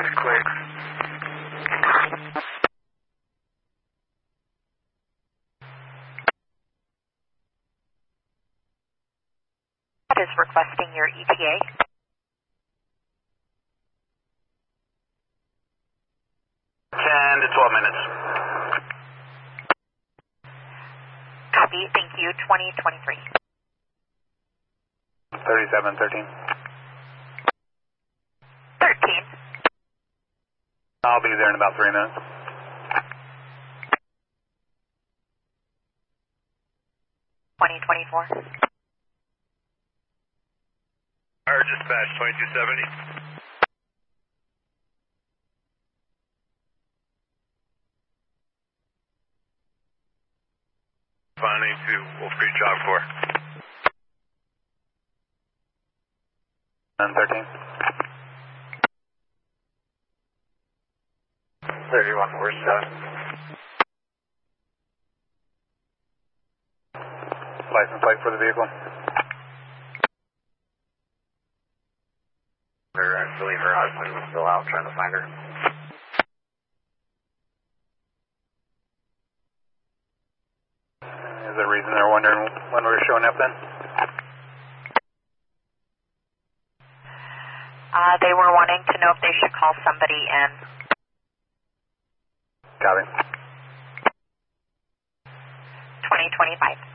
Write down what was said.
It's clear. That is requesting your ETA. 10 to 12 minutes. Copy, thank you, 2023. 3713. 13. I'll be there in about 3 minutes. Fire dispatch 2270. Responding to Wolf Creek Job 4. 13. 31, where's license plate for the vehicle? I believe her husband was still out trying to find her. Is there a reason they're wondering when we were showing up then? They were wanting to know if they should call somebody in. Copy. 2025.